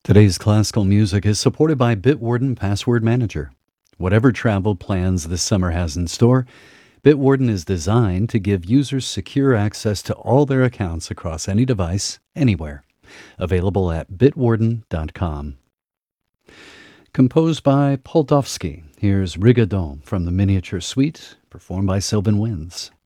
Today's classical music is supported by Bitwarden Password Manager. Whatever travel plans this summer has in store, Bitwarden is designed to give users secure access to all their accounts across any device, anywhere. Available at bitwarden.com. Composed by Poldovsky, here's Rigodon from the Miniature Suite, performed by Sylvan Winds.